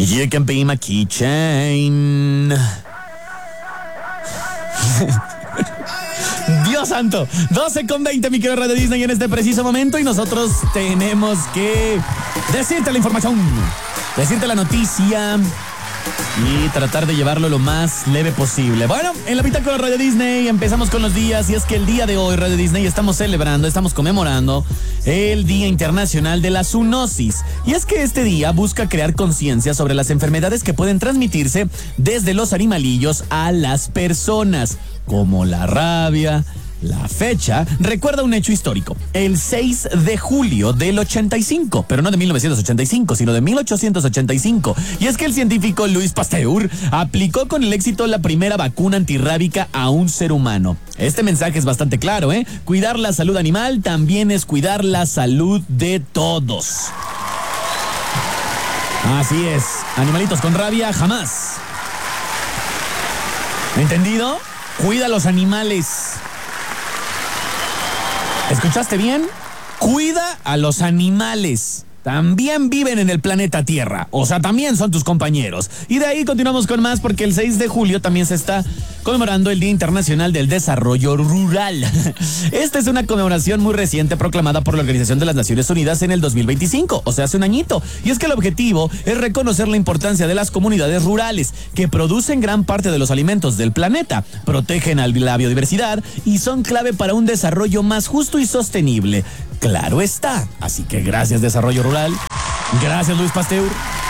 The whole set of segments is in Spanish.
You can be my keychain. Dios santo, 12:20, mi querido Radio Disney, en este preciso momento, y nosotros tenemos que decirte la información, decirte la noticia y tratar de llevarlo lo más leve posible. Bueno, en la bitácora de Radio Disney empezamos con los días, y es que el día de hoy, Radio Disney, estamos conmemorando el Día Internacional de la Zoonosis. Y es que este día busca crear conciencia sobre las enfermedades que pueden transmitirse desde los animalillos a las personas, como la rabia. La fecha recuerda un hecho histórico, el 6 de julio del 85, pero no de 1985, sino de 1885. Y es que el científico Louis Pasteur aplicó con el éxito la primera vacuna antirrábica a un ser humano. Este mensaje es bastante claro, ¿eh? Cuidar la salud animal también es cuidar la salud de todos. Así es, animalitos con rabia jamás. ¿Entendido? Cuida a los animales. ¿Escuchaste bien? Cuida a los animales. También viven en el planeta Tierra. O sea, también son tus compañeros. Y de ahí continuamos con más, porque el 6 de julio también se está conmemorando el Día Internacional del Desarrollo Rural. Esta es una conmemoración muy reciente proclamada por la Organización de las Naciones Unidas en el 2025, o sea, hace un añito. Y es que el objetivo es reconocer la importancia de las comunidades rurales, que producen gran parte de los alimentos del planeta, protegen a la biodiversidad y son clave para un desarrollo más justo y sostenible. Claro está. Así que gracias, Desarrollo Rural. Gracias, Louis Pasteur.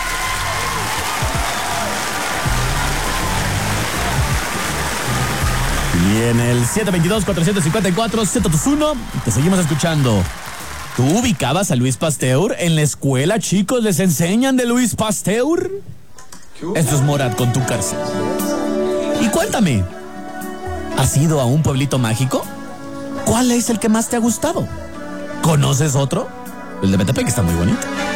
Y en el 722-454-721 te seguimos escuchando. ¿Tú ubicabas a Louis Pasteur? En la escuela, chicos, ¿les enseñan de Louis Pasteur? Esto es Morat con Tu Cárcel. Y cuéntame, ¿has ido a un pueblito mágico? ¿Cuál es el que más te ha gustado? ¿Conoces otro? El de Metepec está muy bonito.